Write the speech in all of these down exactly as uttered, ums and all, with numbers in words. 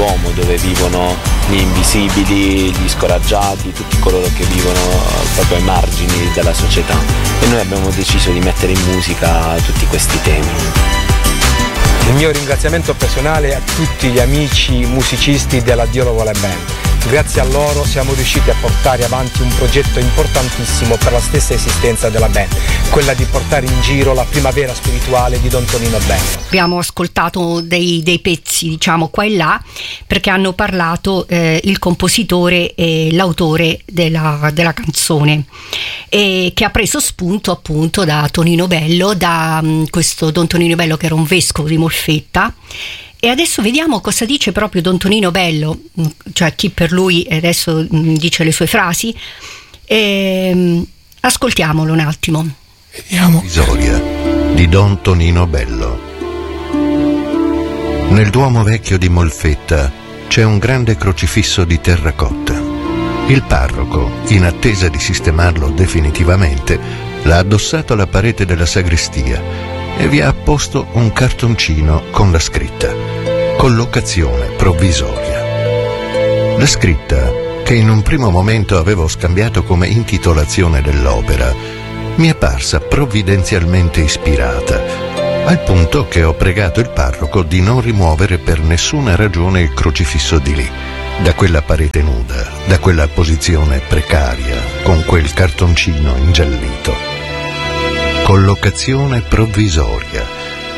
dell'uomo, dove vivono gli invisibili, gli scoraggiati, tutti coloro che vivono proprio ai margini della società, e noi abbiamo deciso di mettere in musica tutti questi temi. Il mio ringraziamento personale a tutti gli amici musicisti della Dio lo vuole bene. Grazie a loro siamo riusciti a portare avanti un progetto importantissimo per la stessa esistenza della band, quella di portare in giro la primavera spirituale di Don Tonino Bello. Abbiamo ascoltato dei, dei pezzi, diciamo, qua e là, perché hanno parlato eh, il compositore e l'autore della, della canzone, e che ha preso spunto appunto da Tonino Bello, da um, questo Don Tonino Bello che era un vescovo di Molfetta. E adesso vediamo cosa dice proprio Don Tonino Bello, cioè chi per lui adesso dice le sue frasi. E, ascoltiamolo un attimo. Vediamo. Provvisoria di Don Tonino Bello. Nel Duomo Vecchio di Molfetta c'è un grande crocifisso di terracotta. Il parroco, in attesa di sistemarlo definitivamente, l'ha addossato alla parete della sagrestia e vi ha apposto un cartoncino con la scritta collocazione provvisoria. La scritta, che in un primo momento avevo scambiato come intitolazione dell'opera, mi è parsa provvidenzialmente ispirata, al punto che ho pregato il parroco di non rimuovere per nessuna ragione il crocifisso di lì, da quella parete nuda, da quella posizione precaria, con quel cartoncino ingiallito. Collocazione provvisoria.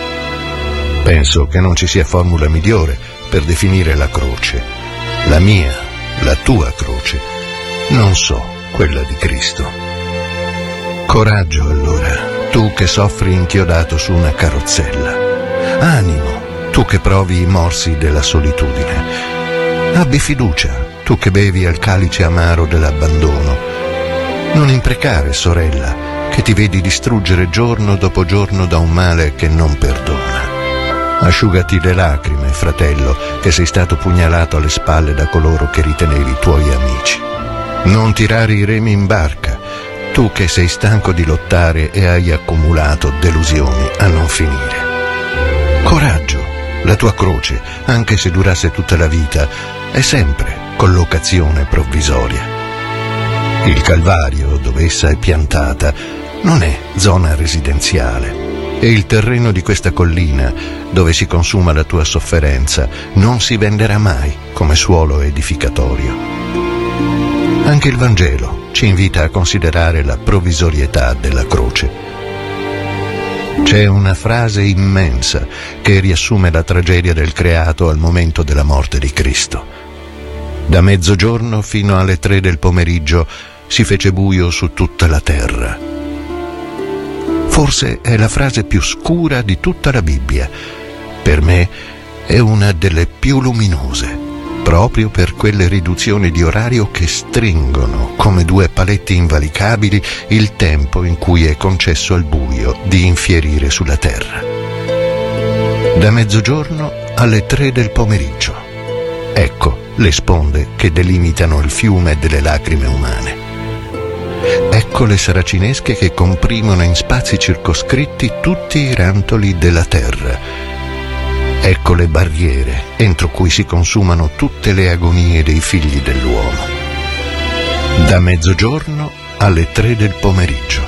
Penso che non ci sia formula migliore per definire la croce. La mia, la tua croce. Non so, quella di Cristo. Coraggio allora, tu che soffri inchiodato su una carrozzella. Animo, tu che provi i morsi della solitudine. Abbi fiducia, tu che bevi al calice amaro dell'abbandono. Non imprecare, sorella, che ti vedi distruggere giorno dopo giorno da un male che non perdona. Asciugati le lacrime, fratello, che sei stato pugnalato alle spalle da coloro che ritenevi tuoi amici. Non tirare i remi in barca, tu che sei stanco di lottare e hai accumulato delusioni a non finire. Coraggio, la tua croce, anche se durasse tutta la vita, è sempre collocazione provvisoria. Il Calvario, dove essa è piantata, non è zona residenziale, e il terreno di questa collina, dove si consuma la tua sofferenza, non si venderà mai come suolo edificatorio. Anche il Vangelo ci invita a considerare la provvisorietà della croce. C'è una frase immensa che riassume la tragedia del creato al momento della morte di Cristo. Da mezzogiorno fino alle tre del pomeriggio si fece buio su tutta la terra. Forse è la frase più scura di tutta la Bibbia. Per me è una delle più luminose, proprio per quelle riduzioni di orario che stringono, come due paletti invalicabili, il tempo in cui è concesso al buio di infierire sulla terra. Da mezzogiorno alle tre del pomeriggio. Ecco le sponde che delimitano il fiume delle lacrime umane. Ecco le saracinesche che comprimono in spazi circoscritti tutti i rantoli della terra. Ecco le barriere entro cui si consumano tutte le agonie dei figli dell'uomo. Da mezzogiorno alle tre del pomeriggio.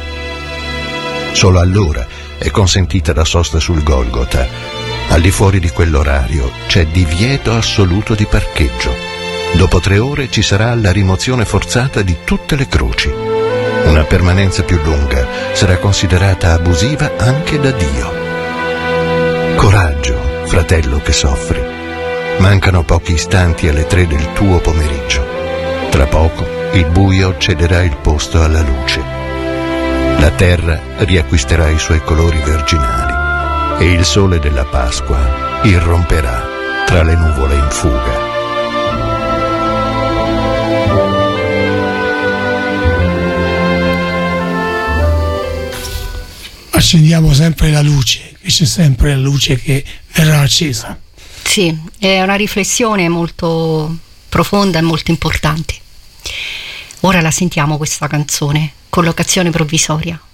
Solo allora è consentita la sosta sul Golgota. Al di fuori di quell'orario c'è divieto assoluto di parcheggio. Dopo tre ore ci sarà la rimozione forzata di tutte le croci. Una permanenza più lunga sarà considerata abusiva anche da Dio. Coraggio, fratello che soffri. Mancano pochi istanti alle tre del tuo pomeriggio. Tra poco il buio cederà il posto alla luce. La terra riacquisterà i suoi colori virginali e il sole della Pasqua irromperà tra le nuvole in fuga. Accendiamo sempre la luce, che c'è sempre la luce che verrà accesa. Sì, è una riflessione molto profonda e molto importante. Ora la sentiamo questa canzone, collocazione provvisoria.